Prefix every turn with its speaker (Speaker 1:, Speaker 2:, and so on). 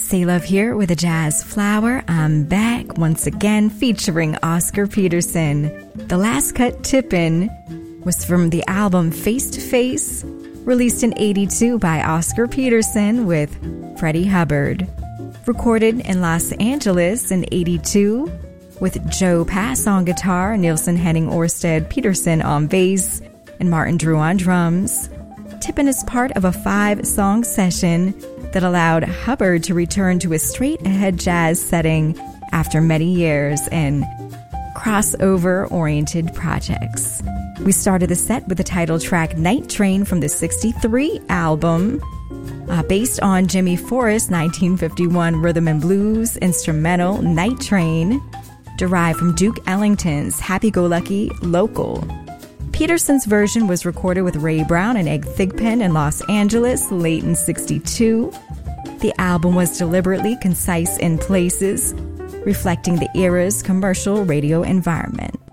Speaker 1: Say Love here with a jazz flower. I'm back once again featuring Oscar Peterson. The last cut, Tippin', was from the album Face to Face, released in '82 by Oscar Peterson with Freddie Hubbard. Recorded in Los Angeles in '82 with Joe Pass on guitar, Nielsen, Henning, Orsted, Peterson on bass, and Martin Drew on drums. Tippin' is part of a 5-song session that allowed Hubbard to return to a straight-ahead jazz setting after many years in crossover-oriented projects. We started the set with the title track Night Train from the '63 album, based on Jimmy Forrest's 1951 rhythm and blues instrumental Night Train, derived from Duke Ellington's Happy-Go-Lucky Local. Peterson's version was recorded with Ray Brown and Ed Thigpen in Los Angeles late in '62. The album was deliberately concise in places, reflecting the era's commercial radio environment.